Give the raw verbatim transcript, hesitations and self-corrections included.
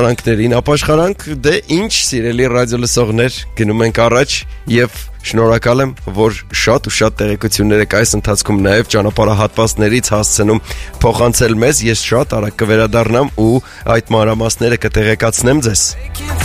ապաշխարանքներին, ապաշխարանք դե ինչ սիրելի ռադիոլսողներ, գնում ենք առաջ եւ շնորհակալ եմ, որ շատ ու շատ տեղեկություններ եք այս ընթացքում նաև ճանապարհահատվածներից հասցնում փոխանցել մեզ, ես շատ արագ կվերադառնամ ու այդ մանրամասները կտեղեկացնեմ ձեզ.